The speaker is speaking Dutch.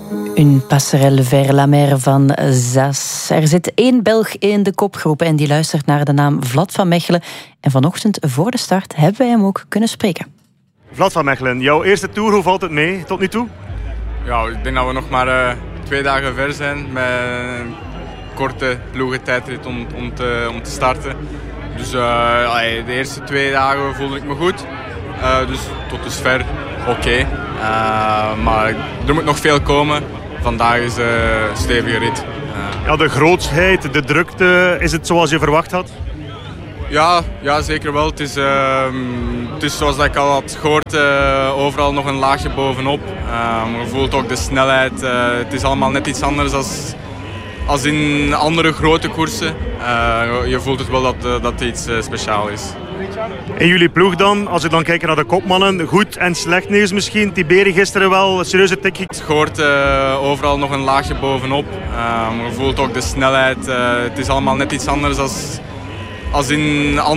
Une passerelle vers la mer van Zas. Er zit 1 Belg in de kopgroep en die luistert naar de naam Vlad van Mechelen. En vanochtend voor de start hebben wij hem ook kunnen spreken. Vlad van Mechelen, jouw eerste Tour, hoe valt het mee tot nu toe? Ja, ik denk dat we nog maar 2 dagen ver zijn met een korte ploegentijdrit om te starten. Dus de eerste 2 dagen voelde ik me goed. Dus tot dusver oké. Maar er moet nog veel komen. Vandaag is een stevige rit. Ja, de grootsheid, de drukte, is het zoals je verwacht had? Ja, zeker wel. Het is zoals ik al had gehoord, overal nog een laagje bovenop. Je voelt ook de snelheid. Het is allemaal net iets anders als in andere grote koersen. Je voelt het wel dat het iets speciaals is. In jullie ploeg dan, als we dan kijken naar de kopmannen, goed en slecht nieuws misschien. Tiberi gisteren wel een serieuze tik. Je hoort overal nog een laagje bovenop. Je voelt ook de snelheid. Het is allemaal net iets anders als in andere